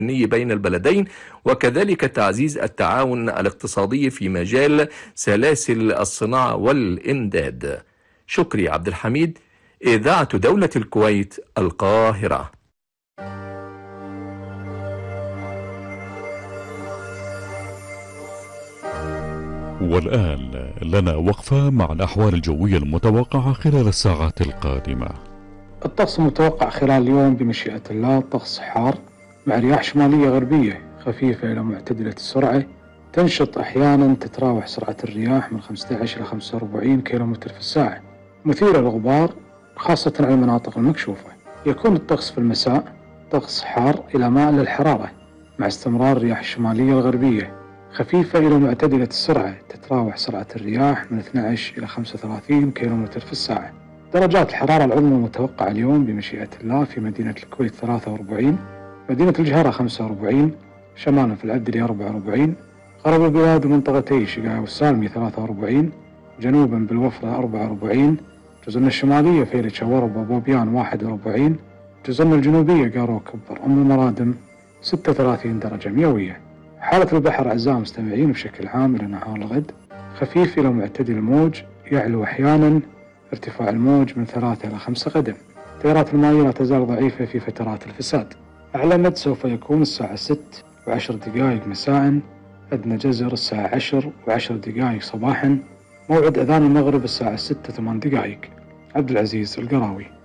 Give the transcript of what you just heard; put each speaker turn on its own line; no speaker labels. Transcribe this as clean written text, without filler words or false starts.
بين البلدين، وكذلك تعزيز التعاون الاقتصادي في مجال سلاسل الصناعة والإمداد. شكري عبد الحميد، إذاعة دولة الكويت، القاهرة.
والآن لنا وقفة مع الأحوال الجوية المتوقعة خلال الساعات القادمة.
الطقس المتوقع خلال اليوم بمشيئة الله طقس حار مع رياح شمالية غربية خفيفة إلى معتدلة السرعة، تنشط أحيانا، تتراوح سرعة الرياح من 15 إلى 45 كيلومتر في الساعة، مثيرة للغبار خاصة على المناطق المكشوفة. يكون الطقس في المساء طقس حار إلى مائل للحرارة مع استمرار الرياح الشمالية الغربية خفيفة إلى معتدلة السرعة، تتراوح سرعة الرياح من 12 إلى 35 كيلومتر في الساعة. درجات الحرارة العظمى المتوقعة اليوم بمشيئة الله في مدينة الكويت 43، مدينة الجهرة 45، شمالا في العدلي 44، غرب البلاد ومنطقتي شقايا والسالمي 43، جنوبا بالوفرة 44، جزرنا الشمالية فيلة ورب وبوبيان 41، جزرنا الجنوبية قارو كبر أم المرادم 36 درجة مئوية. حالة البحر أعزائي المستمعين بشكل عام إلى نهار الغد خفيف إلى معتدل الموج، يعلو أحيانا، ارتفاع الموج من 3 إلى 5 قدم. تيارات المائية لا تزال ضعيفة في فترات الفساد. أعلى مد سوف يكون الساعة 6:10 مساء، أدنى جزر الساعة 10:10 صباحا، موعد أذان المغرب الساعة 6:08. عبد العزيز القراوي.